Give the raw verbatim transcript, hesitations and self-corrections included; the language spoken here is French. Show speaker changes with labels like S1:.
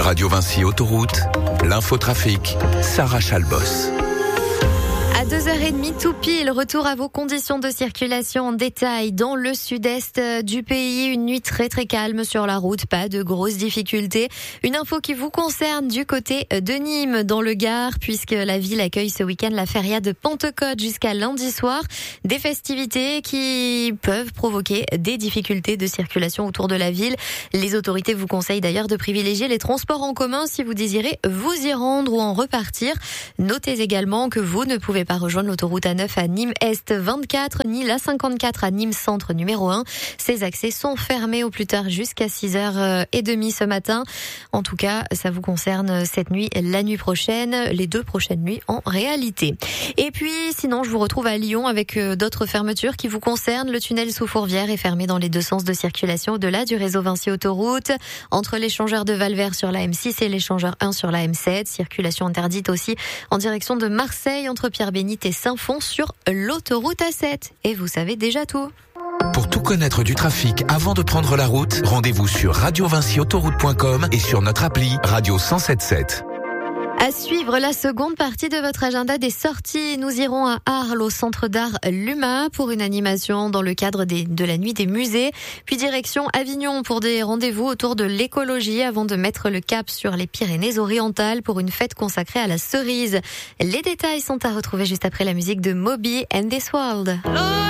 S1: Radio Vinci Autoroute, l'infotrafic, Sarah Chalbos.
S2: À deux heures trente tout pile, retour à vos conditions de circulation en détail dans le sud-est du pays. Une nuit très très calme sur la route, pas de grosses difficultés. Une info qui vous concerne du côté de Nîmes, dans le Gard, puisque la ville accueille ce week-end la feria de Pentecôte jusqu'à lundi soir. Des festivités qui peuvent provoquer des difficultés de circulation autour de la ville. Les autorités vous conseillent d'ailleurs de privilégier les transports en commun si vous désirez vous y rendre ou en repartir. Notez également que vous ne pouvez pas rejoindre l'autoroute A neuf à Nîmes-Est vingt-quatre, ni la cinquante-quatre à Nîmes-Centre numéro un. Ces accès sont fermés au plus tard jusqu'à six heures trente ce matin. En tout cas, ça vous concerne cette nuit, la nuit prochaine, les deux prochaines nuits en réalité. Et puis, sinon, je vous retrouve à Lyon avec d'autres fermetures qui vous concernent. Le tunnel sous Fourvière est fermé dans les deux sens de circulation au-delà du réseau Vinci Autoroute. Entre l'échangeur de Valvert sur la M six et l'échangeur un sur la M sept. Circulation interdite aussi en direction de Marseille entre Pierre-Bénite et Saint-Fond sur l'autoroute A sept. Et vous savez déjà tout.
S1: Pour tout connaître du trafic avant de prendre la route, rendez-vous sur radio vinci autoroute point com et sur notre appli Radio cent soixante-dix-sept virgule sept.
S2: À suivre la seconde partie de votre agenda des sorties. Nous irons à Arles au centre d'art Luma pour une animation dans le cadre des, de la nuit des musées. Puis direction Avignon pour des rendez-vous autour de l'écologie avant de mettre le cap sur les Pyrénées-Orientales pour une fête consacrée à la cerise. Les détails sont à retrouver juste après la musique de Moby and This World.